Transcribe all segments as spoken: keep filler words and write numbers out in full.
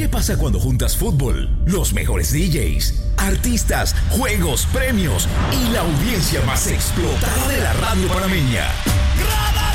¿Qué pasa cuando juntas fútbol, los mejores D Js, artistas, juegos, premios y la audiencia más explotada de la radio panameña? ¡Grada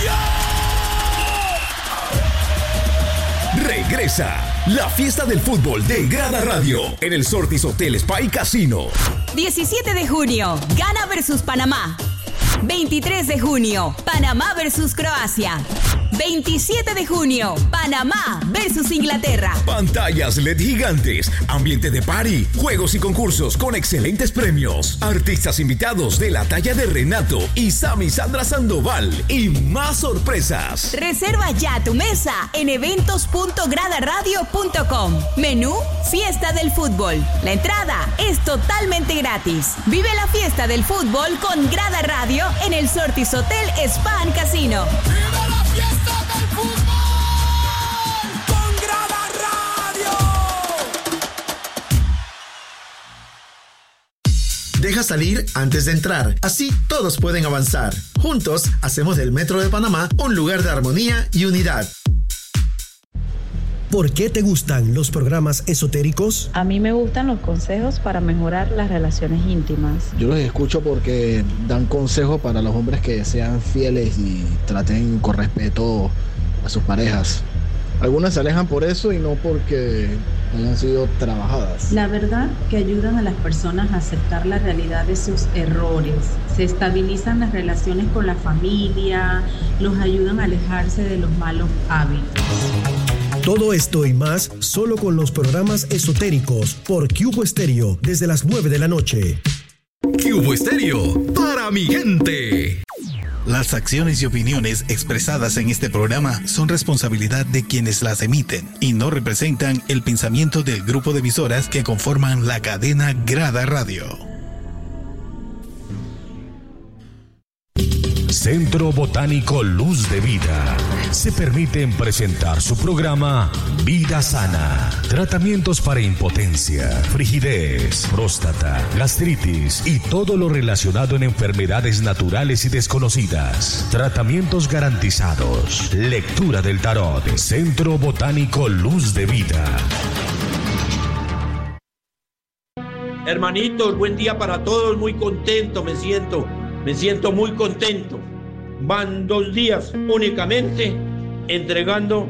Radio! Regresa la fiesta del fútbol de Grada Radio en el Sortis Hotel Spa y Casino. diecisiete de junio, Ghana versus Panamá. veintitrés de junio, Panamá versus Croacia. veintisiete de junio, Panamá versus Inglaterra. Pantallas L E D gigantes, ambiente de party, juegos y concursos con excelentes premios, artistas invitados de la talla de Renato y Sammy Sandra Sandoval y más sorpresas. Reserva ya tu mesa en eventos punto grada radio punto com. Menú, fiesta del fútbol. La entrada es totalmente gratis. Vive la fiesta del fútbol con Grada Radio en el Sortis Hotel Spa and Casino. ¡Viva la fiesta del fútbol con Grada Radio! Deja salir antes de entrar, así todos pueden avanzar. Juntos hacemos del Metro de Panamá un lugar de armonía y unidad. ¿Por qué te gustan los programas esotéricos? A mí me gustan los consejos para mejorar las relaciones íntimas. Yo los escucho porque dan consejos para los hombres que sean fieles y traten con respeto a sus parejas. Algunas se alejan por eso y no porque hayan sido trabajadas. La verdad que ayudan a las personas a aceptar la realidad de sus errores. Se estabilizan las relaciones con la familia, los ayudan a alejarse de los malos hábitos. Todo esto y más solo con los programas esotéricos por Cubo Estéreo desde las nueve de la noche. Cubo Estéreo para mi gente. Las acciones y opiniones expresadas en este programa son responsabilidad de quienes las emiten y no representan el pensamiento del grupo de emisoras que conforman la cadena Grada Radio. Centro Botánico Luz de Vida. Se permiten presentar su programa Vida Sana. Tratamientos para impotencia, frigidez, próstata, gastritis y todo lo relacionado en enfermedades naturales y desconocidas. Tratamientos garantizados. Lectura del tarot. Centro Botánico Luz de Vida. Hermanitos, buen día para todos. Muy contento me siento. Me siento muy contento. Van dos días únicamente entregando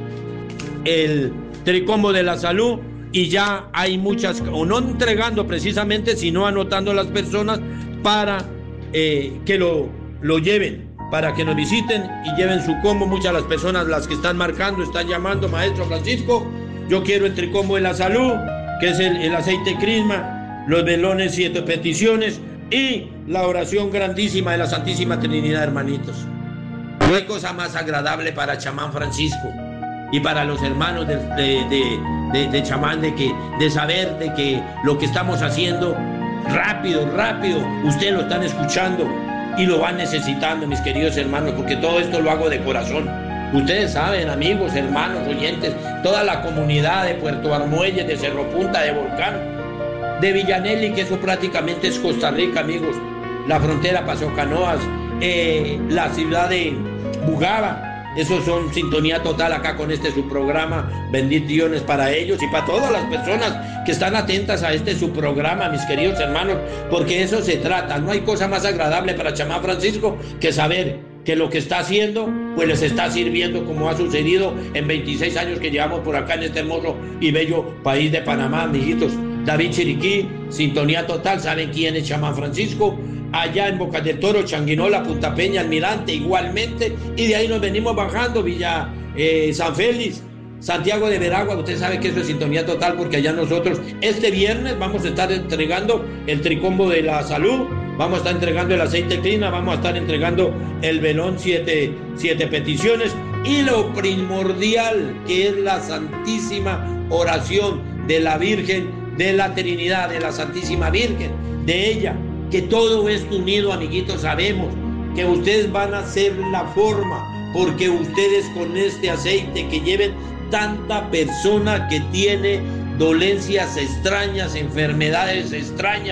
el Tricombo de la Salud y ya hay muchas, o no entregando precisamente, sino anotando a las personas para eh, que lo, lo lleven, para que nos visiten y lleven su combo. Muchas de las personas, las que están marcando, están llamando: Maestro Francisco, yo quiero el Tricombo de la Salud, que es el, el aceite Crisma, los velones siete peticiones y la oración grandísima de la Santísima Trinidad, hermanitos. No hay cosa más agradable para Chamán Francisco y para los hermanos de, de, de, de, de Chamán de, que, de saber de que lo que estamos haciendo rápido, rápido, ustedes lo están escuchando y lo van necesitando, mis queridos hermanos, porque todo esto lo hago de corazón. Ustedes saben, amigos, hermanos, oyentes, toda la comunidad de Puerto Armuelles, de Cerro Punta, de Volcán, de Villanelli, que eso prácticamente es Costa Rica, amigos, la frontera Paso Canoas, eh, la ciudad de Bugaba, esos son sintonía total acá con este su programa. Bendiciones para ellos y para todas las personas que están atentas a este su programa, mis queridos hermanos, porque eso se trata. No hay cosa más agradable para Chamán Francisco que saber que lo que está haciendo pues les está sirviendo, como ha sucedido en veintiséis años que llevamos por acá en este hermoso y bello país de Panamá, amiguitos. David Chiriquí, sintonía total, saben quién es Chamán Francisco. Allá en Boca del Toro, Changuinola, Punta Peña, Almirante, igualmente. Y de ahí nos venimos bajando, Villa eh, San Félix, Santiago de Veragua. Usted sabe que eso es sintonía total, porque allá nosotros este viernes vamos a estar entregando el Tricombo de la Salud, vamos a estar entregando el aceite Clina, vamos a estar entregando el velón siete, siete peticiones y lo primordial, que es la santísima oración de la Virgen de la Trinidad, de la Santísima Virgen, de ella, que todo esto unido, amiguitos, sabemos que ustedes van a ser la forma, porque ustedes con este aceite que lleven tanta persona que tiene dolencias extrañas, enfermedades extrañas,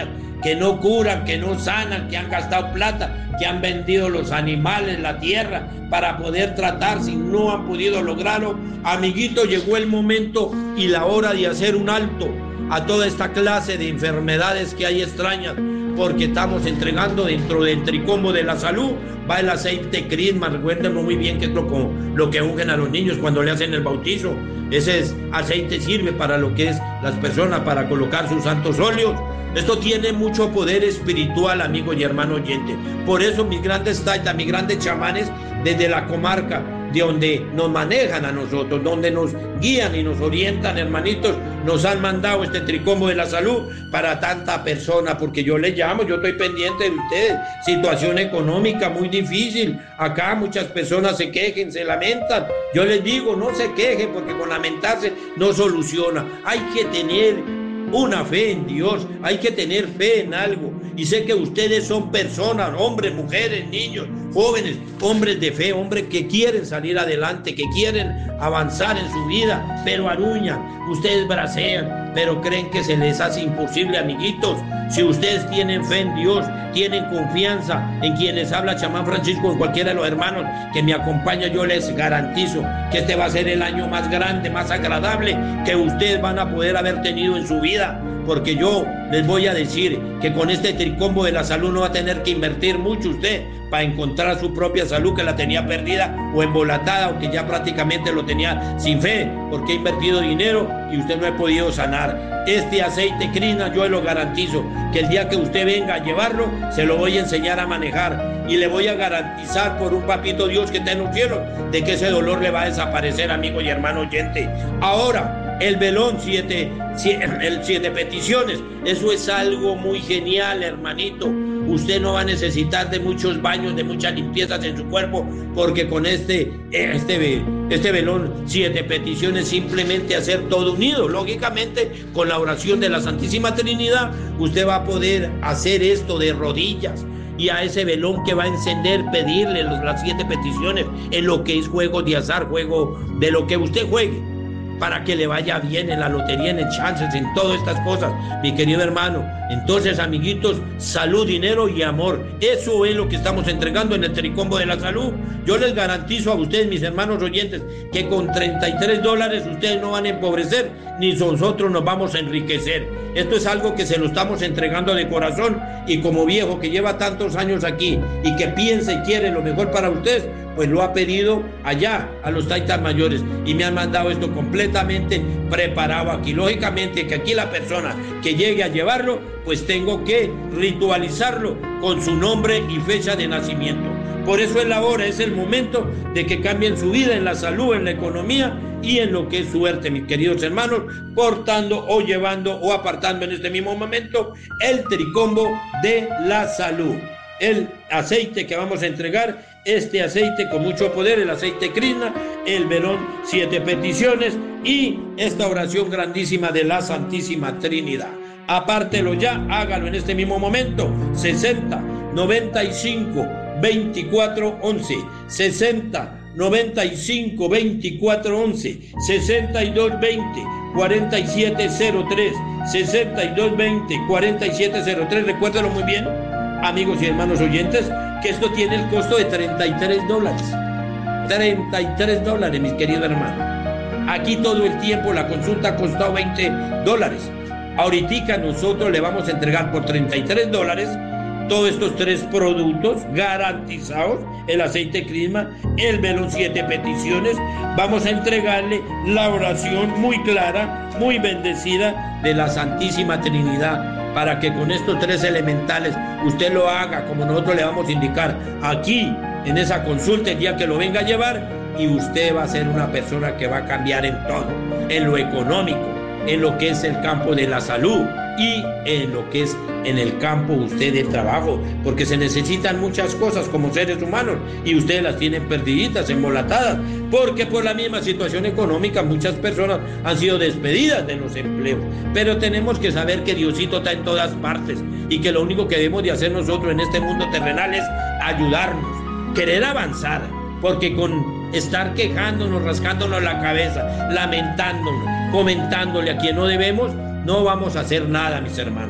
que no curan, que no sanan, que han gastado plata, que han vendido los animales, la tierra, para poder tratar, si no han podido lograrlo. Amiguito, llegó el momento y la hora de hacer un alto a toda esta clase de enfermedades que hay extrañas, porque estamos entregando dentro del Tricombo de la Salud, va el aceite Crisma. Recuérdenlo muy bien, que es lo, lo que ungen a los niños cuando le hacen el bautizo. Ese es, aceite sirve para lo que es las personas, para colocar sus santos óleos. Esto tiene mucho poder espiritual, amigo y hermano oyente. Por eso mis grandes taitas, mis grandes chamanes, desde la comarca de donde nos manejan a nosotros, donde nos guían y nos orientan, hermanitos, nos han mandado este Tricombo de la Salud para tanta persona, porque yo les llamo, yo estoy pendiente de ustedes. Situación económica muy difícil, acá muchas personas se quejen, se lamentan. Yo les digo, no se quejen, porque con lamentarse no soluciona. Hay que tener una fe en Dios, hay que tener fe en algo. Y sé que ustedes son personas, hombres, mujeres, niños, jóvenes, hombres de fe, hombres que quieren salir adelante, que quieren avanzar en su vida, pero aruñan, ustedes bracean, pero creen que se les hace imposible, amiguitos. Si ustedes tienen fe en Dios, tienen confianza en quienes habla Chamán Francisco, en cualquiera de los hermanos que me acompaña, yo les garantizo que este va a ser el año más grande, más agradable que ustedes van a poder haber tenido en su vida. Porque yo les voy a decir que con este Tricombo de la Salud no va a tener que invertir mucho usted para encontrar su propia salud, que la tenía perdida o embolatada, o que ya prácticamente lo tenía sin fe, porque ha invertido dinero y usted no ha podido sanar. Este aceite Crisma, yo lo garantizo que el día que usted venga a llevarlo, se lo voy a enseñar a manejar, y le voy a garantizar por un papito Dios que está en los cielos, de que ese dolor le va a desaparecer, amigo y hermano oyente. Ahora, el velón, siete, siete, el siete peticiones, eso es algo muy genial, hermanito. Usted no va a necesitar de muchos baños, de muchas limpiezas en su cuerpo, porque con este, este, este velón, siete peticiones, simplemente hacer todo unido. Lógicamente, con la oración de la Santísima Trinidad, usted va a poder hacer esto de rodillas. Y a ese velón que va a encender, pedirle los, las siete peticiones en lo que es juego de azar, juego de lo que usted juegue, para que le vaya bien en la lotería, en el chances, en todas estas cosas, mi querido hermano. Entonces, amiguitos, salud, dinero y amor, eso es lo que estamos entregando en el Tricombo de la Salud. Yo les garantizo a ustedes, mis hermanos oyentes, que con treinta y tres dólares ustedes no van a empobrecer, ni nosotros nos vamos a enriquecer. Esto es algo que se lo estamos entregando de corazón, y como viejo que lleva tantos años aquí y que piensa y quiere lo mejor para ustedes, pues lo ha pedido allá a los taitas mayores, y me han mandado esto completamente preparado aquí. Lógicamente que aquí la persona que llegue a llevarlo, pues tengo que ritualizarlo con su nombre y fecha de nacimiento. Por eso es la hora, es el momento de que cambien su vida en la salud, en la economía y en lo que es suerte, mis queridos hermanos, portando o llevando o apartando en este mismo momento el Tricombo de la Salud. El aceite que vamos a entregar, este aceite con mucho poder, el aceite Crisma, el velón, siete peticiones y esta oración grandísima de la Santísima Trinidad. Apártelo ya, hágalo en este mismo momento. Sesenta, noventa y cinco, veinticuatro, once. Sesenta, noventa y cinco, veinticuatro, once. Sesenta y dos, veinte, cuarenta y siete, cero tres. Sesenta y dos, veinte, cuarenta y siete, cero tres. Recuérdalo muy bien, amigos y hermanos oyentes, que esto tiene el costo de treinta y tres dólares. treinta y tres dólares, mis queridos hermanos. Aquí todo el tiempo la consulta ha costado veinte dólares. Ahorita nosotros le vamos a entregar por treinta y tres dólares todos estos tres productos garantizados: el aceite Crisma, el velón, siete peticiones. Vamos a entregarle la oración muy clara, muy bendecida de la Santísima Trinidad, para que con estos tres elementales usted lo haga como nosotros le vamos a indicar aquí en esa consulta el día que lo venga a llevar, y usted va a ser una persona que va a cambiar en todo, en lo económico, en lo que es el campo de la salud y en lo que es en el campo usted del trabajo, porque se necesitan muchas cosas como seres humanos y ustedes las tienen perdiditas, embolatadas, porque por la misma situación económica muchas personas han sido despedidas de los empleos. Pero tenemos que saber que Diosito está en todas partes y que lo único que debemos de hacer nosotros en este mundo terrenal es ayudarnos, querer avanzar, porque con estar quejándonos, rascándonos la cabeza, lamentándonos, comentándole a quien no debemos, no vamos a hacer nada, mis hermanos.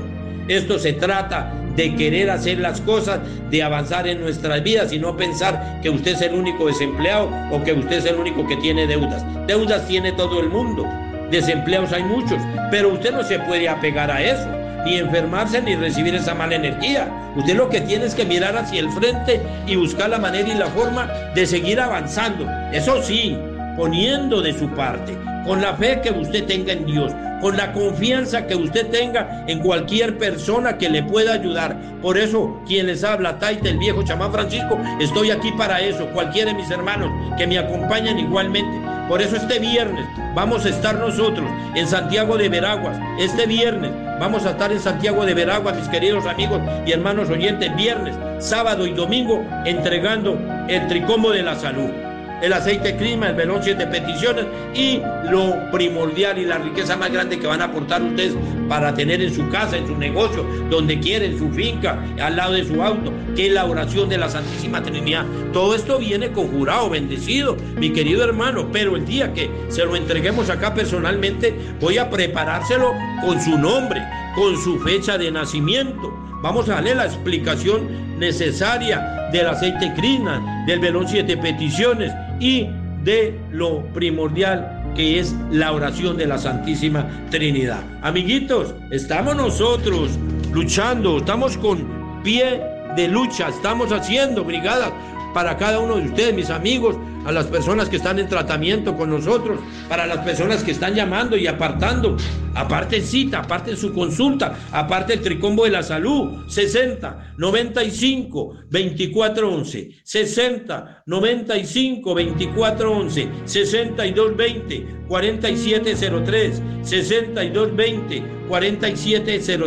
Esto se trata de querer hacer las cosas, de avanzar en nuestras vidas y no pensar que usted es el único desempleado o que usted es el único que tiene deudas. Deudas tiene todo el mundo, desempleados hay muchos, pero usted no se puede apegar a eso, ni enfermarse ni recibir esa mala energía. Usted lo que tiene es que mirar hacia el frente y buscar la manera y la forma de seguir avanzando. Eso sí, poniendo de su parte, con la fe que usted tenga en Dios, con la confianza que usted tenga en cualquier persona que le pueda ayudar. Por eso, quien les habla, Taita, el viejo chamán Francisco, estoy aquí para eso. Cualquiera de mis hermanos que me acompañan igualmente. Por eso este viernes vamos a estar nosotros en Santiago de Veraguas. Este viernes vamos a estar en Santiago de Veraguas, mis queridos amigos y hermanos oyentes. Viernes, sábado y domingo entregando el Tricombo de la Salud, el aceite Crisma, el velón siete peticiones y lo primordial y la riqueza más grande que van a aportar ustedes para tener en su casa, en su negocio, donde quieren, en su finca, al lado de su auto, que es la oración de la Santísima Trinidad. Todo esto viene conjurado, bendecido, mi querido hermano, pero el día que se lo entreguemos acá personalmente, voy a preparárselo con su nombre, con su fecha de nacimiento. Vamos a darle la explicación necesaria del aceite Crisma, del velón siete peticiones y de lo primordial que es la oración de la Santísima Trinidad. Amiguitos, estamos nosotros luchando, estamos con pie de lucha, estamos haciendo brigadas para cada uno de ustedes, mis amigos, a las personas que están en tratamiento con nosotros, para las personas que están llamando y apartando, aparte cita, aparte su consulta, aparte el Tricombo de la Salud, sesenta, noventa y cinco, veinticuatro once, sesenta, noventa y cinco, veinticuatro once, sesenta y dos veinte, cuarenta y siete cero tres, sesenta y dos veinte, cuarenta y siete cero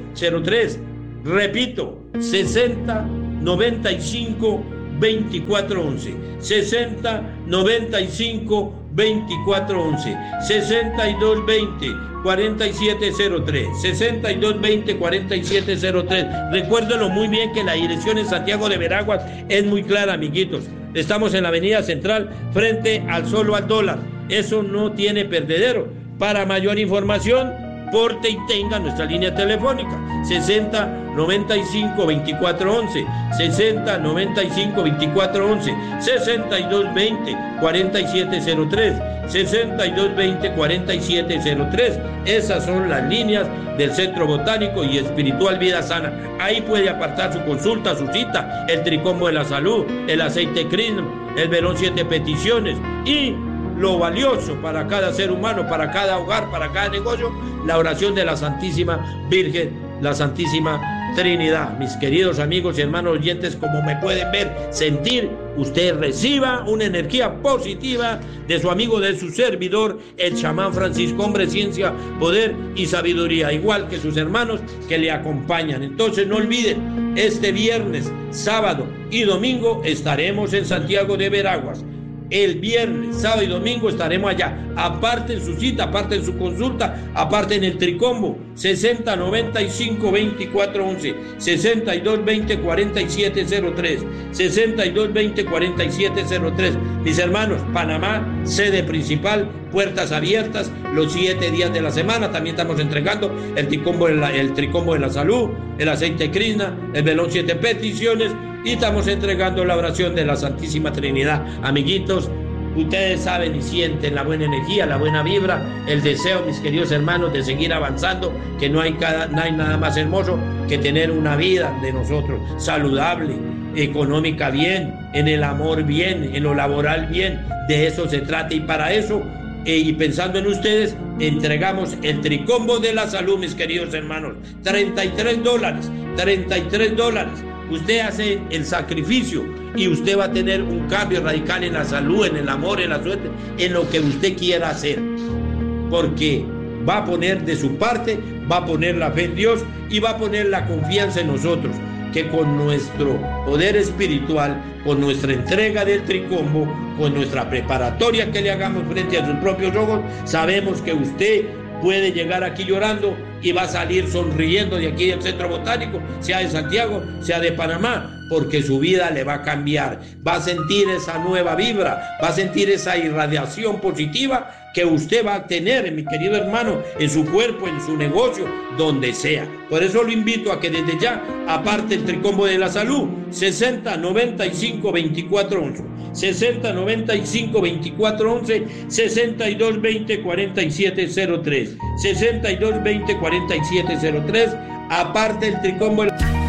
tres, repito, sesenta, noventa y cinco, veinticuatro once, sesenta, noventa y cinco, veinticuatro once, sesenta y dos veinte, cuarenta y siete cero tres, sesenta y dos veinte, cuarenta y siete cero tres. Recuérdenlo muy bien que la dirección en Santiago de Veraguas es muy clara, amiguitos. Estamos en la avenida Central frente al Solo al Dólar. Eso no tiene perdedero. Para mayor información, porte y tenga nuestra línea telefónica sesenta, noventa y cinco, veinticuatro once, sesenta, noventa y cinco, veinticuatro once, sesenta y dos veinte, cuarenta y siete cero tres, sesenta y dos veinte, cuarenta y siete cero tres. Esas son las líneas del Centro Botánico y Espiritual Vida Sana. Ahí puede apartar su consulta, su cita, el Tricombo de la Salud, el aceite Crisma, el velón siete peticiones y lo valioso para cada ser humano, para cada hogar, para cada negocio, la oración de la Santísima Virgen, la Santísima Trinidad. Mis queridos amigos y hermanos oyentes, como me pueden ver, sentir, usted reciba una energía positiva de su amigo, de su servidor, el chamán Francisco, hombre, ciencia, poder y sabiduría, igual que sus hermanos que le acompañan. Entonces no olviden, este viernes, sábado y domingo estaremos en Santiago de Veraguas. El viernes, sábado y domingo estaremos allá. Aparten su cita, aparten su consulta, aparten el Tricombo sesenta, noventa y cinco, veinticuatro once, sesenta y dos veinte, cuarenta y siete cero tres, sesenta y dos veinte, cuarenta y siete cero tres. Mis hermanos, Panamá, sede principal, puertas abiertas los siete días de la semana. También estamos entregando el Tricombo de la, el Tricombo de la Salud, el aceite Crisma, el velón siete peticiones y estamos entregando la oración de la Santísima Trinidad. Amiguitos, ustedes saben y sienten la buena energía, la buena vibra, el deseo, mis queridos hermanos, de seguir avanzando, que no hay, cada, no hay nada más hermoso que tener una vida de nosotros saludable, económica bien, en el amor bien, en lo laboral bien. De eso se trata y para eso, eh, y pensando en ustedes, entregamos el Tricombo de la Salud, mis queridos hermanos. treinta y tres dólares, treinta y tres dólares. Usted hace el sacrificio y usted va a tener un cambio radical en la salud, en el amor, en la suerte, en lo que usted quiera hacer. Porque va a poner de su parte, va a poner la fe en Dios y va a poner la confianza en nosotros, que con nuestro poder espiritual, con nuestra entrega del Tricombo, con nuestra preparatoria que le hagamos frente a sus propios ojos, sabemos que usted puede llegar aquí llorando y va a salir sonriendo de aquí del Centro Botánico, sea de Santiago, sea de Panamá, porque su vida le va a cambiar. Va a sentir esa nueva vibra, va a sentir esa irradiación positiva que usted va a tener, mi querido hermano, en su cuerpo, en su negocio, donde sea. Por eso lo invito a que desde ya aparte el Tricombo de la Salud, sesenta noventa y cinco veinticuatro once, sesenta noventa y cinco veinticuatro once, sesenta y dos veinte cuarenta y siete cero tres, sesenta y dos veinte cuarenta y siete cero tres, aparte el Tricombo.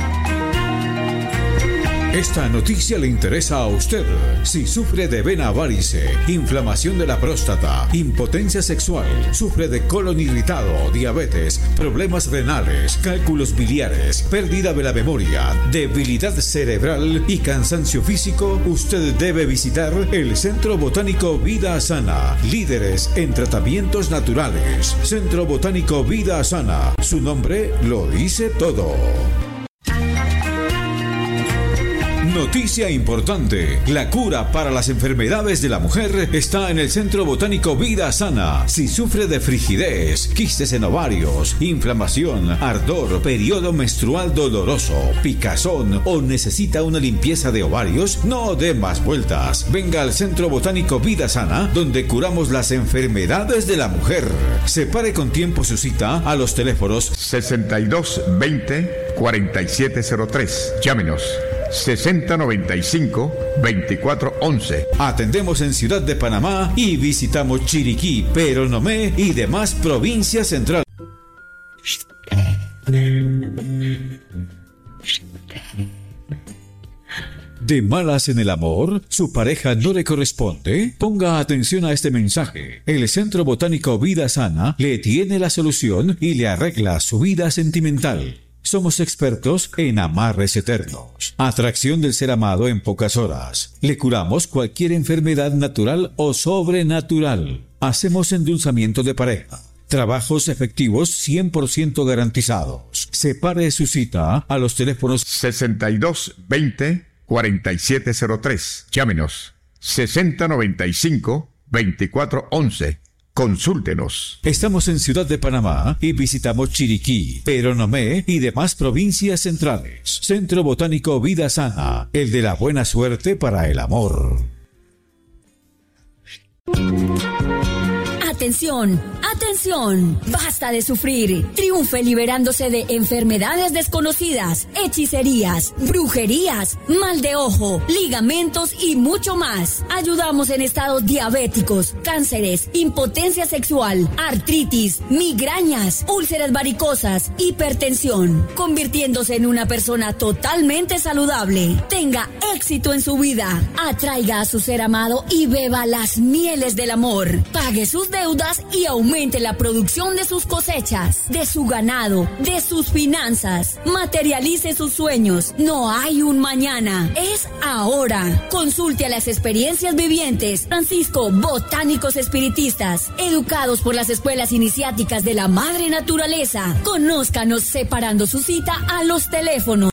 Esta noticia le interesa a usted. Si sufre de vena varice, inflamación de la próstata, impotencia sexual, sufre de colon irritado, diabetes, problemas renales, cálculos biliares, pérdida de la memoria, debilidad cerebral y cansancio físico, usted debe visitar el Centro Botánico Vida Sana, líderes en tratamientos naturales. Centro Botánico Vida Sana, su nombre lo dice todo. Noticia importante, la cura para las enfermedades de la mujer está en el Centro Botánico Vida Sana. Si sufre de frigidez, quistes en ovarios, inflamación, ardor, periodo menstrual doloroso, picazón o necesita una limpieza de ovarios, no dé más vueltas. Venga al Centro Botánico Vida Sana, donde curamos las enfermedades de la mujer. Separe con tiempo su cita a los teléfonos sesenta y dos veinte cuarenta y siete cero tres. Llámenos. sesenta noventa y cinco veinticuatro once. Atendemos en Ciudad de Panamá y visitamos Chiriquí, Peronomé y demás provincias centrales. ¿De malas en el amor? ¿Su pareja no le corresponde? Ponga atención a este mensaje. El Centro Botánico Vida Sana le tiene la solución y le arregla su vida sentimental. Somos expertos en amarres eternos, atracción del ser amado en pocas horas. Le curamos cualquier enfermedad natural o sobrenatural. Hacemos endulzamiento de pareja. Trabajos efectivos cien por ciento garantizados. Separe su cita a los teléfonos sesenta y dos veinte cuarenta y siete cero tres. Llámenos. sesenta noventa y cinco veinticuatro once. Consúltenos. Estamos en Ciudad de Panamá y visitamos Chiriquí, Peronomé y demás provincias centrales. Centro Botánico Vida Sana, el de la buena suerte para el amor. Atención, atención, basta de sufrir. Triunfe liberándose de enfermedades desconocidas, hechicerías, brujerías, mal de ojo, ligamentos y mucho más. Ayudamos en estados diabéticos, cánceres, impotencia sexual, artritis, migrañas, úlceras varicosas, hipertensión, convirtiéndose en una persona totalmente saludable. Tenga éxito en su vida, atraiga a su ser amado y beba las mieles del amor. Pague sus deudas y aumente la producción de sus cosechas, de su ganado, de sus finanzas. Materialice sus sueños. No hay un mañana, es ahora. Consulte a las experiencias vivientes Francisco Botánicos Espiritistas, educados por las escuelas iniciáticas de la Madre Naturaleza. Conózcanos separando su cita a los teléfonos.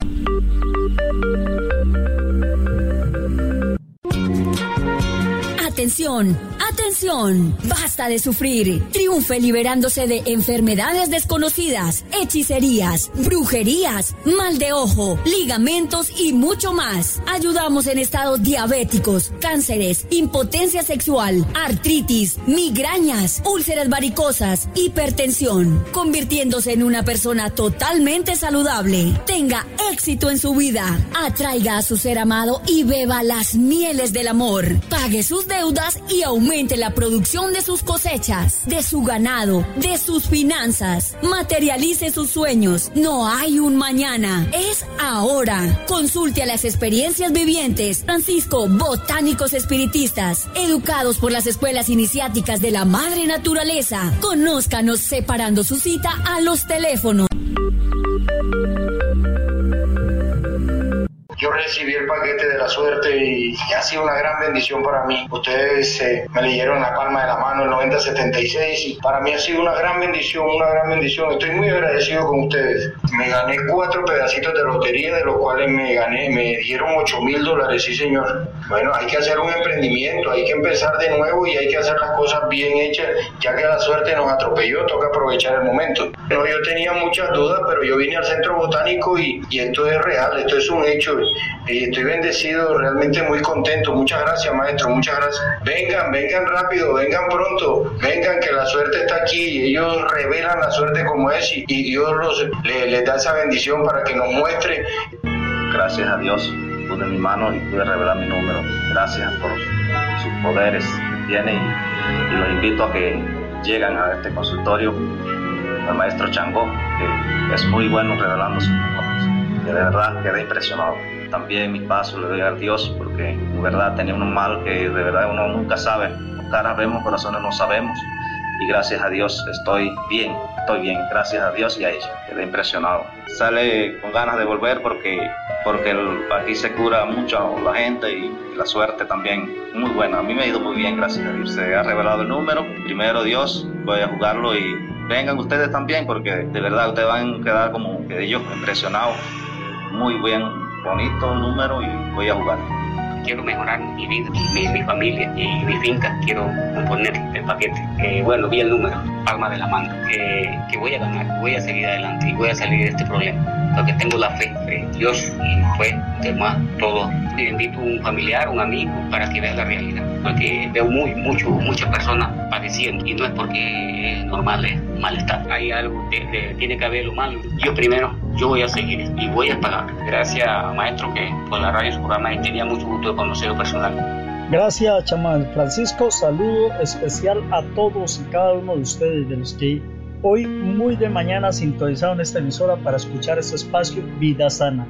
Atención, atención, basta de sufrir. Triunfe liberándose de enfermedades desconocidas, hechicerías, brujerías, mal de ojo, ligamentos y mucho más. Ayudamos en estados diabéticos, cánceres, impotencia sexual, artritis, migrañas, úlceras varicosas, hipertensión, convirtiéndose en una persona totalmente saludable. Tenga éxito en su vida, atraiga a su ser amado y beba las mieles del amor. Pague sus deudas y aumente la producción de sus cosechas, de su ganado, de sus finanzas. Materialice sus sueños. No hay un mañana, es ahora. Consulte a las experiencias vivientes Francisco Botánicos Espiritistas, educados por las escuelas iniciáticas de la Madre Naturaleza. Conózcanos separando su cita a los teléfonos. Yo recibí el paquete de la suerte y, y ha sido una gran bendición para mí. Ustedes eh, me leyeron la palma de la mano el noventa setenta y seis y para mí ha sido una gran bendición, una gran bendición. Estoy muy agradecido con ustedes. Me gané cuatro pedacitos de lotería, de los cuales me gané, me dieron ocho mil dólares, sí señor. Bueno, hay que hacer un emprendimiento, hay que empezar de nuevo y hay que hacer las cosas bien hechas, ya que la suerte nos atropelló, toca aprovechar el momento. No, yo tenía muchas dudas, pero yo vine al Centro Botánico y, y esto es real, esto es un hecho. Y estoy bendecido, realmente muy contento. Muchas gracias, maestro, muchas gracias. Vengan, vengan rápido, vengan pronto, vengan que la suerte está aquí. Ellos revelan la suerte como es y, y Dios los, le, les da esa bendición para que nos muestre. Gracias a Dios pude mi mano y pude revelar mi número. Gracias por sus poderes que tiene y, y los invito a que lleguen a este consultorio al maestro Changó, que es muy bueno revelando sus números. De verdad quedé impresionado. También mi paso le doy a Dios porque de verdad tenía un mal que de verdad uno nunca sabe. Caras vemos, corazones no sabemos. Y gracias a Dios estoy bien, estoy bien, gracias a Dios y a ella. Quedé impresionado. Sale con ganas de volver porque, porque el, aquí se cura mucho la gente y la suerte también muy buena. A mí me ha ido muy bien, gracias a Dios. Se ha revelado el número. Primero Dios, voy a jugarlo y vengan ustedes también porque de verdad ustedes van a quedar como que ellos impresionados. Muy bien, bonito el número y voy a jugar. Quiero mejorar mi vida, mi, mi familia y mi finca. Quiero componer el paquete. Eh, bueno, vi el número, palma de la mano. Eh, que voy a ganar, voy a seguir adelante y voy a salir de este problema. Porque tengo la fe, fe Dios y fue demás todo. Le invito a un familiar, un amigo, para que vea la realidad. Porque veo muy, mucho, muchas personas padeciendo y no es porque es normal, es malestar. Hay algo, de, de, tiene que haber lo malo. Yo primero, yo voy a seguir y voy a pagar. Gracias, maestro, que por la radio su programa y tenía mucho gusto de conocerlo personal. Gracias, chamán Francisco. Saludo especial a todos y cada uno de ustedes, de los que hoy muy de mañana sintonizaron esta emisora para escuchar este espacio Vida Sana.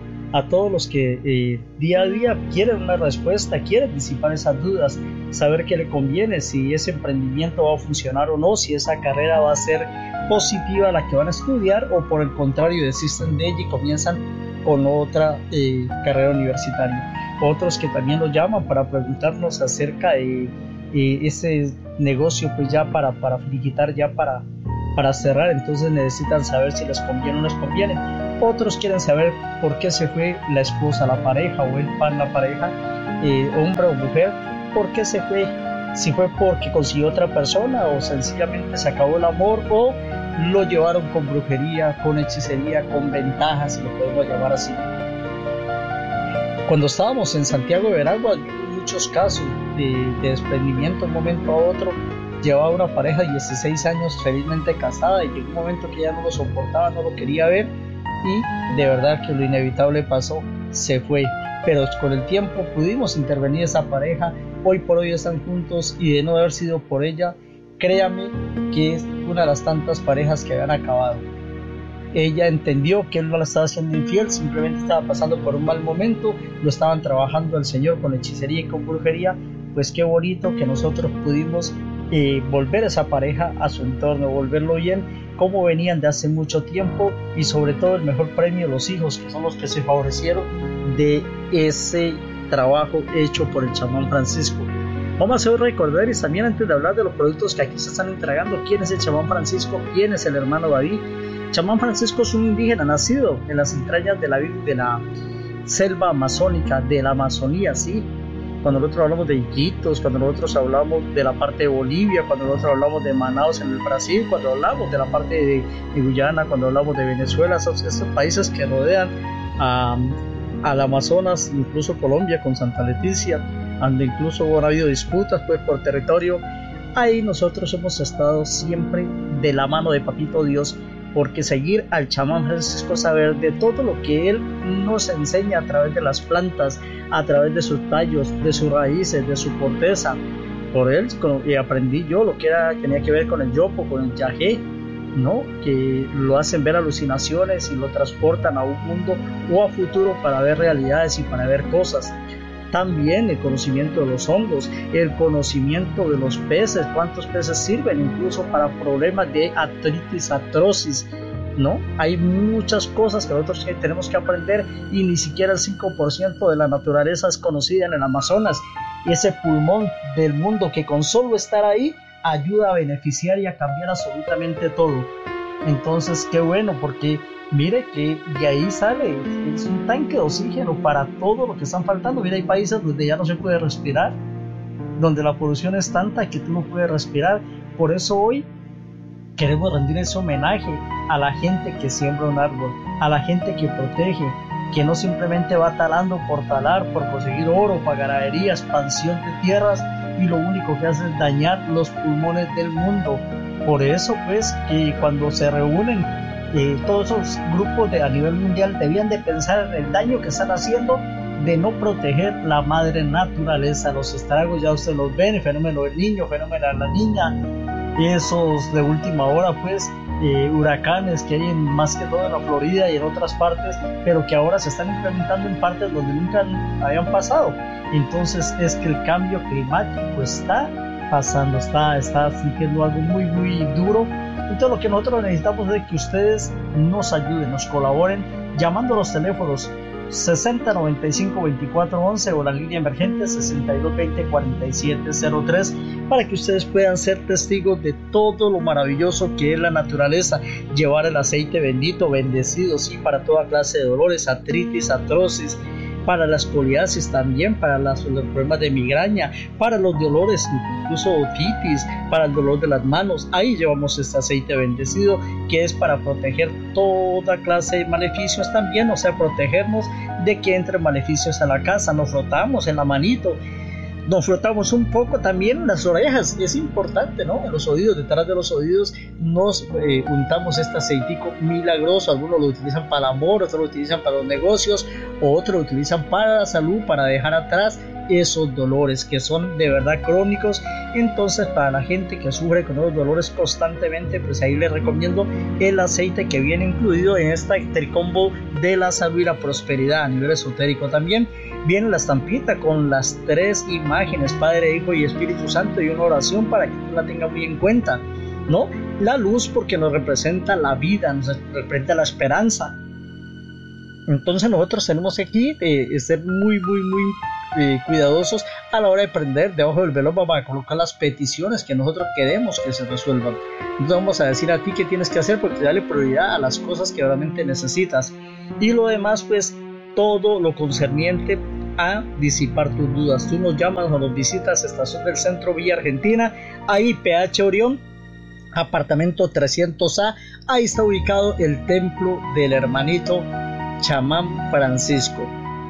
A todos los que eh, día a día quieren una respuesta, quieren disipar esas dudas, saber qué le conviene, si ese emprendimiento va a funcionar o no, si esa carrera va a ser positiva a la que van a estudiar o por el contrario desisten de ella y comienzan con otra eh, carrera universitaria. Otros que también nos llaman para preguntarnos acerca de eh, ese negocio pues ya para, para finiquitar, ya para, para cerrar, entonces necesitan saber si les conviene o no les conviene. Otros quieren saber por qué se fue la esposa, la pareja o el pan, la pareja, eh, hombre o mujer, por qué se fue, si fue porque consiguió otra persona o sencillamente se acabó el amor o lo llevaron con brujería, con hechicería, con ventajas, si lo podemos llamar así. Cuando estábamos en Santiago de Veragua, muchos casos de, de desprendimiento de un momento a otro. Llevaba una pareja de dieciséis años felizmente casada y llegó un momento que ya no lo soportaba, no lo quería ver y de verdad que lo inevitable pasó, se fue. Pero con el tiempo pudimos intervenir esa pareja, hoy por hoy están juntos y de no haber sido por ella, créame que es una de las tantas parejas que habían acabado. Ella entendió que él no la estaba haciendo infiel, simplemente estaba pasando por un mal momento, lo estaban trabajando el Señor con hechicería y con brujería. Pues qué bonito que nosotros pudimos eh, volver a esa pareja a su entorno, volverlo bien, como venían de hace mucho tiempo y sobre todo el mejor premio, los hijos, que son los que se favorecieron de ese trabajo hecho por el chamán Francisco. Vamos a hacer recordatorios también antes de hablar de los productos que aquí se están entregando. ¿Quién es el chamán Francisco? ¿Quién es el hermano David? Chamán Francisco es un indígena nacido en las entrañas de la, de la selva amazónica, de la Amazonía, ¿sí? Cuando nosotros hablamos de Iquitos, cuando nosotros hablamos de la parte de Bolivia, cuando nosotros hablamos de Manaus en el Brasil, cuando hablamos de la parte de, de Guyana, cuando hablamos de Venezuela, esos, esos países que rodean a, al Amazonas, incluso Colombia con Santa Leticia, donde incluso han habido disputas pues por territorio. Ahí nosotros hemos estado siempre de la mano de Papito Dios, porque seguir al chamán Francisco, saber de todo lo que él nos enseña a través de las plantas, a través de sus tallos, de sus raíces, de su corteza. Por él y aprendí yo lo que era, tenía que ver con el yopo, con el yagé, ¿no? Que lo hacen ver alucinaciones y lo transportan a un mundo o a futuro para ver realidades y para ver cosas. También el conocimiento de los hongos, el conocimiento de los peces, cuántos peces sirven incluso para problemas de artritis, artrosis, ¿no? Hay muchas cosas que nosotros tenemos que aprender y ni siquiera el cinco por ciento de la naturaleza es conocida en el Amazonas, y ese pulmón del mundo que con solo estar ahí ayuda a beneficiar y a cambiar absolutamente todo. Entonces, qué bueno, porque mire que de ahí sale, es un tanque de oxígeno para todo lo que están faltando. Mira, hay países donde ya no se puede respirar, donde la polución es tanta que tú no puedes respirar. Por eso hoy queremos rendir ese homenaje a la gente que siembra un árbol, a la gente que protege, que no simplemente va talando por talar, por conseguir oro, para ganadería, expansión de tierras, y lo único que hace es dañar los pulmones del mundo. Por eso pues que cuando se reúnen eh, todos esos grupos de, a nivel mundial, debían de pensar en el daño que están haciendo de no proteger la madre naturaleza. Los estragos ya ustedes los ven, el fenómeno del niño, fenómeno de la niña, esos de última hora pues eh, huracanes que hay en, más que todo en la Florida y en otras partes, pero que ahora se están implementando en partes donde nunca habían pasado. Entonces es que el cambio climático está pasando, está, está sintiendo algo muy muy duro. Entonces lo que nosotros necesitamos es que ustedes nos ayuden, nos colaboren llamando a los teléfonos sesenta noventa y cinco veinticuatro once o la línea emergente sesenta y dos veinte cuarenta y siete cero tres, para que ustedes puedan ser testigos de todo lo maravilloso que es la naturaleza. Llevar el aceite bendito, bendecido, sí, para toda clase de dolores, artritis, artrosis, para la escoliasis también, para las, los problemas de migraña, para los dolores, incluso otitis, para el dolor de las manos. Ahí llevamos este aceite bendecido, que es para proteger toda clase de maleficios también, o sea, protegernos de que entren maleficios a la casa. Nos frotamos en la manito, nos frotamos un poco también en las orejas, es importante, ¿no? En los oídos, detrás de los oídos nos eh, untamos este aceitico milagroso. Algunos lo utilizan para el amor, otros lo utilizan para los negocios, otros lo utilizan para la salud, para dejar atrás esos dolores que son de verdad crónicos. Entonces, para la gente que sufre con esos dolores constantemente, pues ahí les recomiendo el aceite que viene incluido en esta tricombo de la salud y la prosperidad a nivel esotérico. También viene la estampita con las tres imágenes, Padre, Hijo y Espíritu Santo, y una oración para que la tenga muy en cuenta, ¿no? La luz, porque nos representa la vida, nos representa la esperanza. Entonces nosotros tenemos aquí eh, ser muy muy muy eh, cuidadosos a la hora de prender debajo del velo para colocar las peticiones que nosotros queremos que se resuelvan. Entonces vamos a decir a ti qué tienes que hacer, porque dale prioridad a las cosas que realmente necesitas, y lo demás pues todo lo concerniente a disipar tus dudas. Tú nos llamas o nos visitas, Estación del Centro, Villa Argentina, ahí P H Orión, apartamento trescientos A. Ahí está ubicado el templo del hermanito chamán Francisco.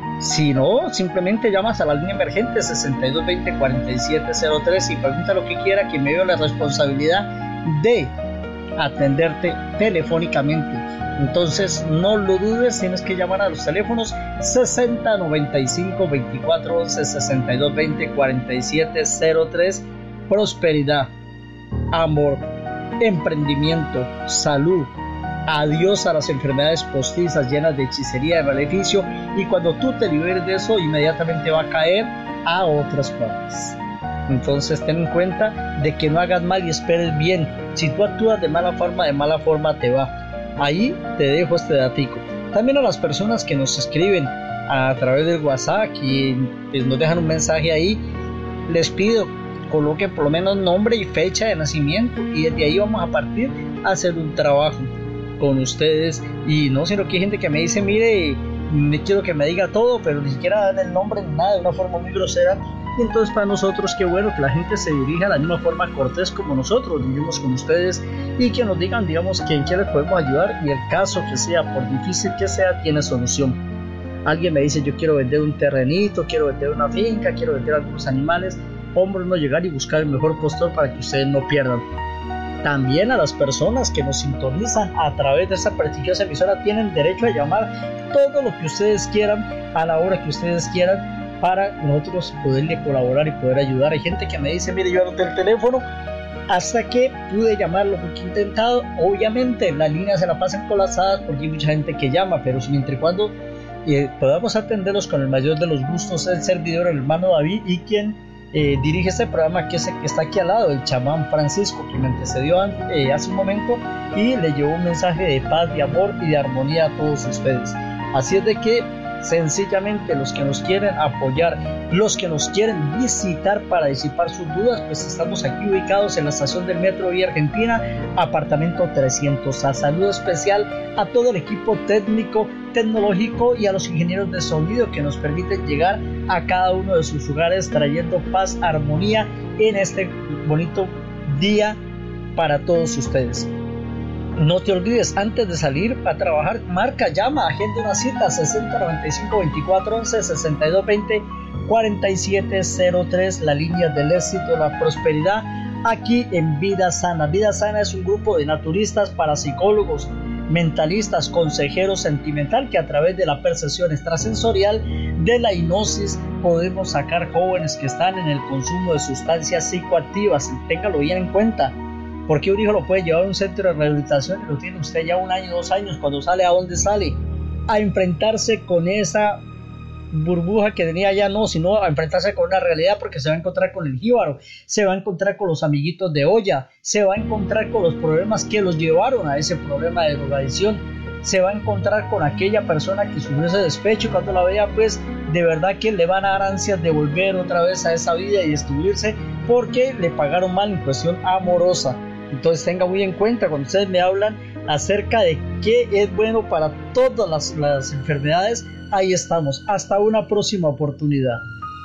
Si no, simplemente llamas a la línea emergente sesenta y dos veinte cuarenta y siete cero tres y pregunta lo que quiera, que me dio la responsabilidad de atenderte telefónicamente. Entonces no lo dudes, tienes que llamar a los teléfonos sesenta noventa y cinco veinticuatro once sesenta y dos veinte cuarenta y siete cero tres. Prosperidad, amor, emprendimiento, salud, adiós a las enfermedades postizas llenas de hechicería, de maleficio, y cuando tú te liberes de eso, inmediatamente va a caer a otras partes. Entonces ten en cuenta de que no hagas mal y esperes bien. Si tú actúas de mala forma, de mala forma te va. Ahí te dejo este datico. También a las personas que nos escriben a través del WhatsApp y pues nos dejan un mensaje ahí, les pido coloquen por lo menos nombre y fecha de nacimiento, y desde ahí vamos a partir a hacer un trabajo con ustedes. Y no, sino que hay gente que me dice, mire, me quiero que me diga todo, pero ni siquiera dan el nombre ni nada, de una forma muy grosera. Y entonces para nosotros qué bueno que la gente se dirija de la misma forma cortés como nosotros vivimos con ustedes, y que nos digan, digamos, que en qué les podemos ayudar, y el caso que sea, por difícil que sea, tiene solución. Alguien me dice, yo quiero vender un terrenito, quiero vender una finca, quiero vender algunos animales. Hombre, no llegar y buscar el mejor postor para que ustedes no pierdan. También a las personas que nos sintonizan a través de esta prestigiosa emisora tienen derecho a llamar todo lo que ustedes quieran, a la hora que ustedes quieran, para nosotros poderle colaborar y poder ayudar. Hay gente que me dice, mire, yo anoté el teléfono hasta que pude llamarlo porque he intentado. Obviamente las líneas se la pasan colapsadas porque hay mucha gente que llama, pero siempre y cuando eh, podamos atenderlos con el mayor de los gustos, el servidor, el hermano David, y quien eh, dirige este programa, que es el que está aquí al lado, el chamán Francisco, que me antecedió eh, hace un momento y le llevó un mensaje de paz, de amor y de armonía a todos ustedes. Así es de que sencillamente los que nos quieren apoyar, los que nos quieren visitar para disipar sus dudas, pues estamos aquí ubicados en la estación del Metro Vía Argentina, apartamento trescientos A. Saludo especial a todo el equipo técnico, tecnológico y a los ingenieros de sonido que nos permiten llegar a cada uno de sus lugares trayendo paz, armonía en este bonito día para todos ustedes. No te olvides, antes de salir a trabajar, marca, llama, agenda una cita sesenta noventa y cinco veinticuatro once, sesenta y dos veinte cuarenta y siete cero tres, la línea del éxito, la prosperidad, aquí en Vida Sana. Vida Sana es un grupo de naturistas, parapsicólogos, mentalistas, consejeros sentimental, que a través de la percepción extrasensorial de la hipnosis podemos sacar jóvenes que están en el consumo de sustancias psicoactivas. Téngalo bien en cuenta, porque un hijo lo puede llevar a un centro de rehabilitación y lo tiene usted ya un año, dos años, cuando sale, ¿a dónde sale? A enfrentarse con esa burbuja que tenía ya, no, sino a enfrentarse con una realidad, porque se va a encontrar con el jíbaro, se va a encontrar con los amiguitos de olla, se va a encontrar con los problemas que los llevaron a ese problema de drogadicción, se va a encontrar con aquella persona que sufrió ese despecho, y cuando la vea, pues de verdad que le van a dar ansias de volver otra vez a esa vida y destruirse porque le pagaron mal en cuestión amorosa. Entonces tenga muy en cuenta cuando ustedes me hablan acerca de qué es bueno para todas las, las enfermedades. Ahí estamos. Hasta una próxima oportunidad.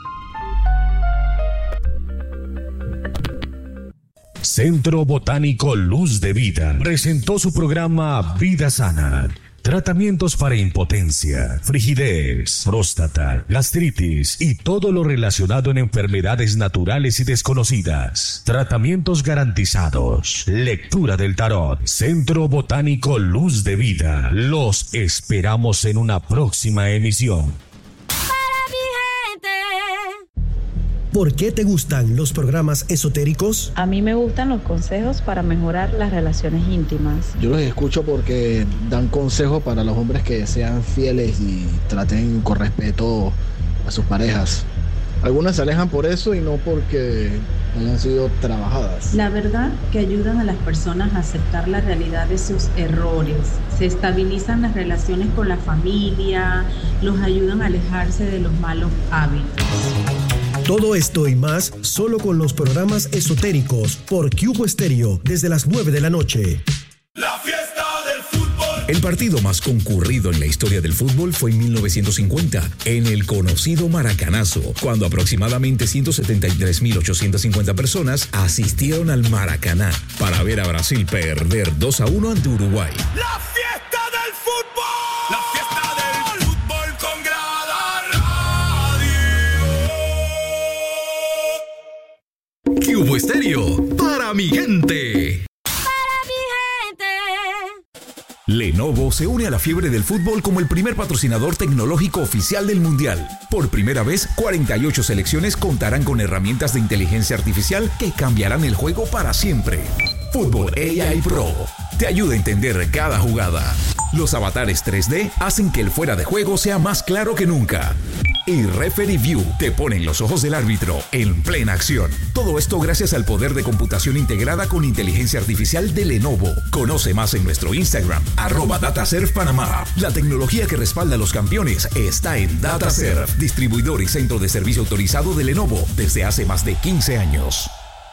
Centro Botánico Luz de Vida presentó su programa Vida Sana. Tratamientos para impotencia, frigidez, próstata, gastritis y todo lo relacionado en enfermedades naturales y desconocidas. Tratamientos garantizados. Lectura del tarot. Centro Botánico Luz de Vida. Los esperamos en una próxima emisión. ¿Por qué te gustan los programas esotéricos? A mí me gustan los consejos para mejorar las relaciones íntimas. Yo los escucho porque dan consejos para los hombres que sean fieles y traten con respeto a sus parejas. Algunas se alejan por eso y no porque hayan sido trabajadas. La verdad que ayudan a las personas a aceptar la realidad de sus errores. Se estabilizan las relaciones con la familia, los ayudan a alejarse de los malos hábitos. Todo esto y más solo con los programas esotéricos por Cubo Estéreo desde las nueve de la noche. La fiesta del fútbol. El partido más concurrido en la historia del fútbol fue en mil novecientos cincuenta, en el conocido Maracanazo, cuando aproximadamente ciento setenta y tres mil ochocientas cincuenta personas asistieron al Maracaná para ver a Brasil perder dos a uno ante Uruguay. La fiesta del fútbol. La fiesta del fútbol con Grada Radio. Cubo Estéreo, para mi gente. Lenovo se une a la fiebre del fútbol como el primer patrocinador tecnológico oficial del Mundial. Por primera vez, cuarenta y ocho selecciones contarán con herramientas de inteligencia artificial que cambiarán el juego para siempre. Fútbol A I Pro te ayuda a entender cada jugada. Los avatares tres D hacen que el fuera de juego sea más claro que nunca. Y Referee View te pone en los ojos del árbitro en plena acción. Todo esto gracias al poder de computación integrada con inteligencia artificial de Lenovo. Conoce más en nuestro Instagram, arroba DataServe Panamá. La tecnología que respalda a los campeones está en DataServe, distribuidor y centro de servicio autorizado de Lenovo desde hace más de quince años.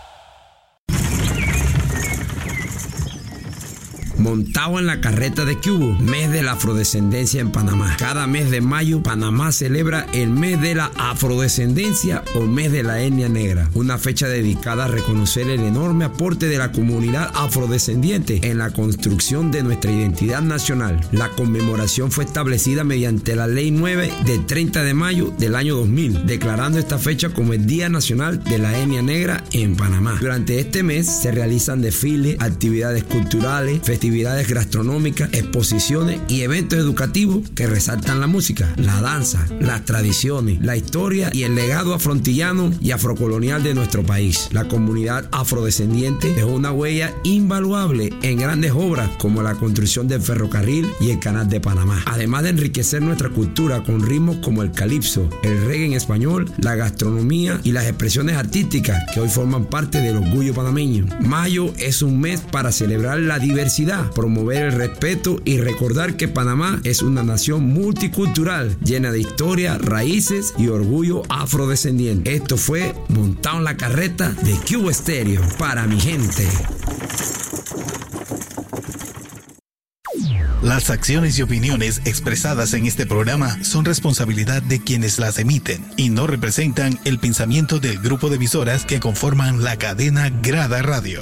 Montado en la carreta de Cubo, mes de la afrodescendencia en Panamá. Cada mes de mayo, Panamá celebra el mes de la afrodescendencia o mes de la etnia negra. Una fecha dedicada a reconocer el enorme aporte de la comunidad afrodescendiente en la construcción de nuestra identidad nacional. La conmemoración fue establecida mediante la Ley nueve de treinta de mayo del año dos mil, declarando esta fecha como el Día Nacional de la Etnia Negra en Panamá. Durante este mes se realizan desfiles, actividades culturales, festivales actividades gastronómicas, exposiciones y eventos educativos que resaltan la música, la danza, las tradiciones, la historia y el legado afrontillano y afrocolonial de nuestro país. La comunidad afrodescendiente dejó una huella invaluable en grandes obras como la construcción del ferrocarril y el canal de Panamá, además de enriquecer nuestra cultura con ritmos como el calipso, el reggae en español, la gastronomía y las expresiones artísticas que hoy forman parte del orgullo panameño. Mayo es un mes para celebrar la diversidad, promover el respeto y recordar que Panamá es una nación multicultural llena de historia, raíces y orgullo afrodescendiente. Esto fue Montado en la Carreta de Cubo Estéreo para mi gente. Las acciones y opiniones expresadas en este programa son responsabilidad de quienes las emiten y no representan el pensamiento del grupo de emisoras que conforman la cadena Grada Radio.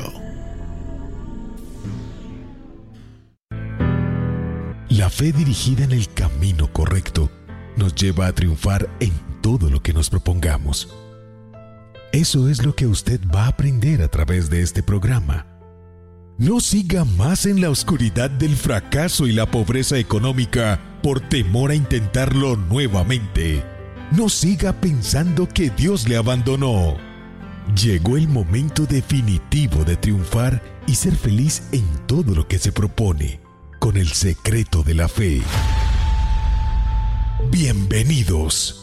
La fe dirigida en el camino correcto nos lleva a triunfar en todo lo que nos propongamos. Eso es lo que usted va a aprender a través de este programa. No siga más en la oscuridad del fracaso y la pobreza económica por temor a intentarlo nuevamente. No siga pensando que Dios le abandonó. Llegó el momento definitivo de triunfar y ser feliz en todo lo que se propone, con el secreto de la fe. Bienvenidos.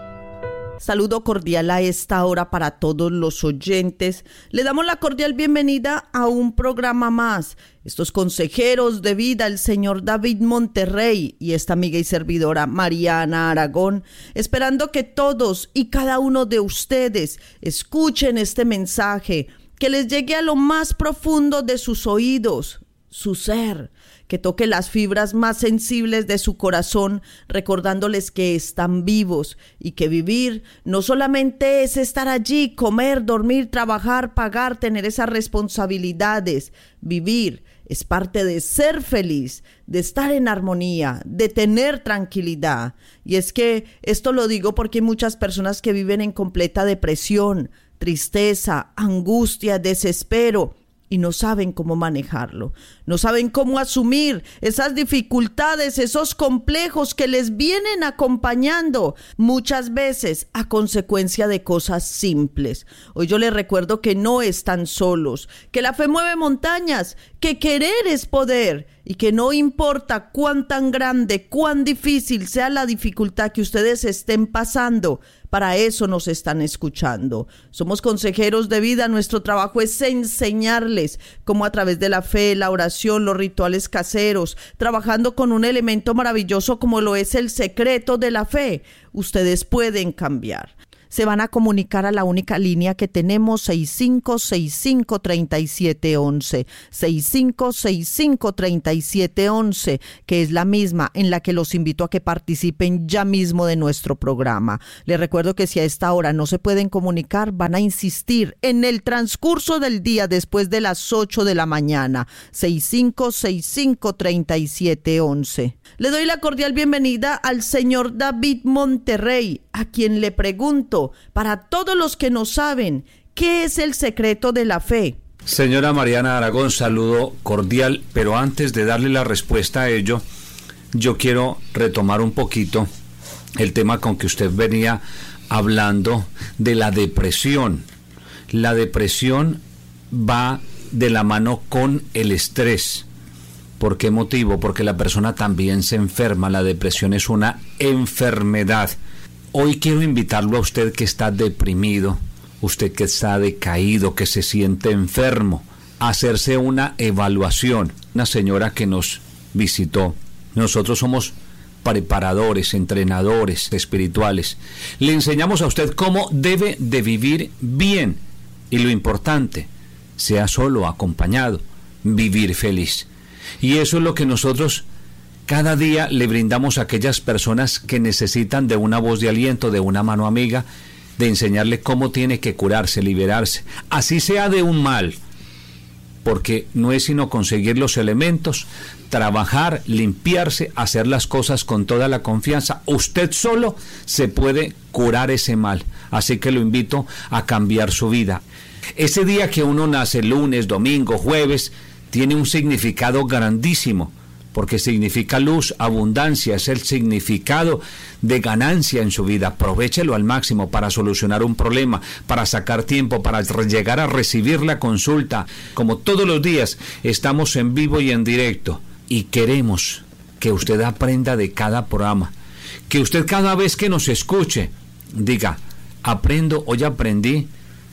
Saludo cordial a esta hora para todos los oyentes. Le damos la cordial bienvenida a un programa más. Estos consejeros de vida, el señor David Monterrey y esta amiga y servidora Mariana Aragón, esperando que todos y cada uno de ustedes escuchen este mensaje, que les llegue a lo más profundo de sus oídos, su ser, que toque las fibras más sensibles de su corazón, recordándoles que están vivos y que vivir no solamente es estar allí, comer, dormir, trabajar, pagar, tener esas responsabilidades. Vivir es parte de ser feliz, de estar en armonía, de tener tranquilidad. Y es que esto lo digo porque hay muchas personas que viven en completa depresión, tristeza, angustia, desespero, y no saben cómo manejarlo, no saben cómo asumir esas dificultades, esos complejos que les vienen acompañando muchas veces a consecuencia de cosas simples. Hoy yo les recuerdo que no están solos, que la fe mueve montañas, que querer es poder y que no importa cuán tan grande, cuán difícil sea la dificultad que ustedes estén pasando, para eso nos están escuchando. Somos consejeros de vida, nuestro trabajo es enseñarles cómo a través de la fe, la oración, los rituales caseros, trabajando con un elemento maravilloso como lo es el secreto de la fe, ustedes pueden cambiar. Se van a comunicar a la única línea que tenemos, seis cinco seis cinco, tres siete uno uno, seis cinco seis cinco, tres siete uno uno, que es la misma en la que los invito a que participen ya mismo de nuestro programa. Les recuerdo que si a esta hora no se pueden comunicar, van a insistir en el transcurso del día después de las ocho de la mañana, seis cinco seis cinco, tres siete uno uno. Le doy la cordial bienvenida al señor David Monterrey, a quien le pregunto, para todos los que no saben, ¿qué es el secreto de la fe? Señora Mariana Aragón, saludo cordial, pero antes de darle la respuesta a ello, yo quiero retomar un poquito el tema con que usted venía hablando de la depresión. La depresión va de la mano con el estrés. ¿Por qué motivo? Porque la persona también se enferma. La depresión es una enfermedad. Hoy quiero invitarlo a usted que está deprimido, usted que está decaído, que se siente enfermo, a hacerse una evaluación. Una señora que nos visitó, nosotros somos preparadores, entrenadores espirituales. Le enseñamos a usted cómo debe de vivir bien y lo importante, sea solo acompañado, vivir feliz. Y eso es lo que nosotros cada día le brindamos a aquellas personas que necesitan de una voz de aliento, de una mano amiga, de enseñarle cómo tiene que curarse, liberarse, así sea de un mal, porque no es sino conseguir los elementos, trabajar, limpiarse, hacer las cosas con toda la confianza. Usted solo se puede curar ese mal, así que lo invito a cambiar su vida. Ese día que uno nace, lunes, domingo, jueves, tiene un significado grandísimo, porque significa luz, abundancia, es el significado de ganancia en su vida. Aprovéchelo al máximo para solucionar un problema, para sacar tiempo, para llegar a recibir la consulta. Como todos los días, estamos en vivo y en directo, y queremos que usted aprenda de cada programa, que usted cada vez que nos escuche, diga, aprendo, hoy aprendí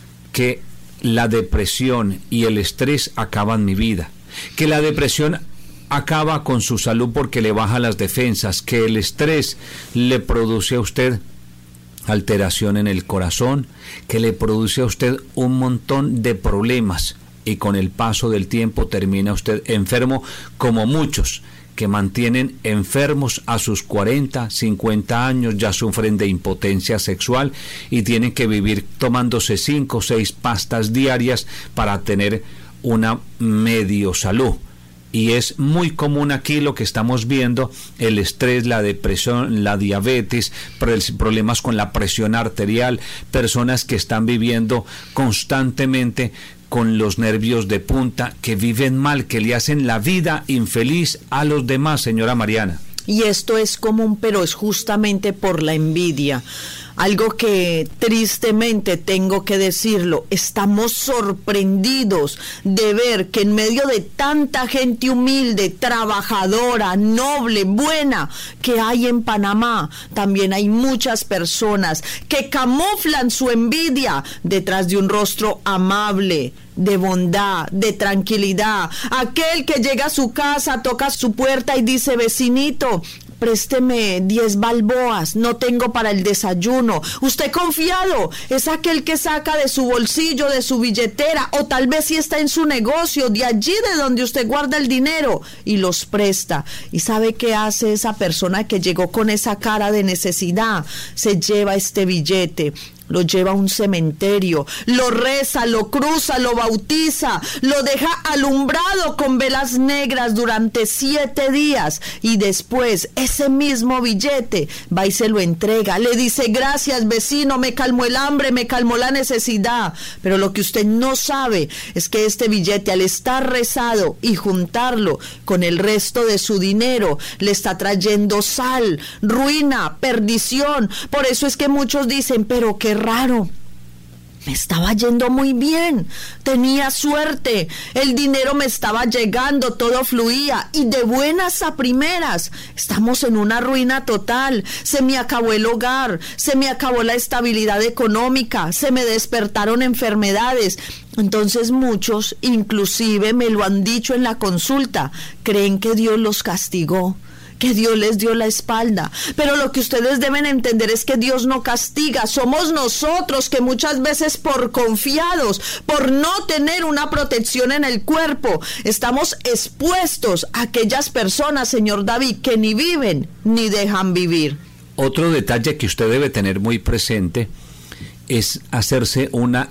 que la depresión y el estrés acaban mi vida, que la depresión acaba con su salud porque le baja las defensas, que el estrés le produce a usted alteración en el corazón, que le produce a usted un montón de problemas, y con el paso del tiempo termina usted enfermo, como muchos que mantienen enfermos a sus cuarenta, cincuenta años, ya sufren de impotencia sexual y tienen que vivir tomándose cinco o seis pastas diarias para tener una medio salud. Y es muy común aquí lo que estamos viendo, el estrés, la depresión, la diabetes, problemas con la presión arterial, personas que están viviendo constantemente con los nervios de punta, que viven mal, que le hacen la vida infeliz a los demás, señora Mariana. Y esto es común, pero es justamente por la envidia. Algo que tristemente tengo que decirlo, estamos sorprendidos de ver que en medio de tanta gente humilde, trabajadora, noble, buena que hay en Panamá, también hay muchas personas que camuflan su envidia detrás de un rostro amable, de bondad, de tranquilidad. Aquel que llega a su casa, toca su puerta y dice, vecinito, présteme diez balboas, no tengo para el desayuno. Usted confiado, es aquel que saca de su bolsillo, de su billetera, o tal vez si está en su negocio, de allí de donde usted guarda el dinero, y los presta. ¿Y sabe qué hace esa persona que llegó con esa cara de necesidad? Se lleva este billete, lo lleva a un cementerio, lo reza, lo cruza, lo bautiza, lo deja alumbrado con velas negras durante siete días, y después ese mismo billete va y se lo entrega, le dice, gracias vecino, me calmó el hambre, me calmó la necesidad. Pero lo que usted no sabe es que este billete, al estar rezado y juntarlo con el resto de su dinero, le está trayendo sal, ruina, perdición. Por eso es que muchos dicen, pero qué raro, me estaba yendo muy bien, tenía suerte, el dinero me estaba llegando, todo fluía, y de buenas a primeras estamos en una ruina total. Se me acabó el hogar, se me acabó la estabilidad económica, se me despertaron enfermedades. Entonces muchos, inclusive me lo han dicho en la consulta, creen que Dios los castigó, que Dios les dio la espalda. Pero lo que ustedes deben entender es que Dios no castiga, somos nosotros que muchas veces, por confiados, por no tener una protección en el cuerpo, estamos expuestos a aquellas personas, señor David, que ni viven ni dejan vivir. Otro detalle que usted debe tener muy presente es hacerse una